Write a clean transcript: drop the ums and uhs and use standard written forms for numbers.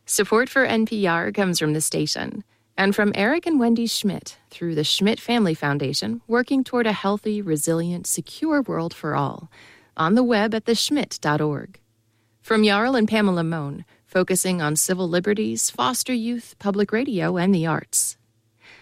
Support for NPR comes from the station and from Eric and Wendy Schmidt through the Schmidt Family Foundation, working toward a healthy, resilient, secure world for all. On the web at theschmidt.org. From Jarl and Pamela Mohn, focusing on civil liberties, foster youth, public radio, and the arts.